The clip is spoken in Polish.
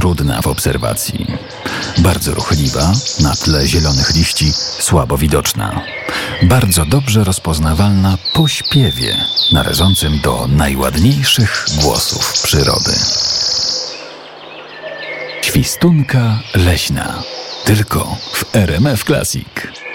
trudna w obserwacji. Bardzo ruchliwa, na tle zielonych liści słabo widoczna. Bardzo dobrze rozpoznawalna po śpiewie, należącym do najładniejszych głosów przyrody. Świstunka leśna. Tylko w RMF Classic.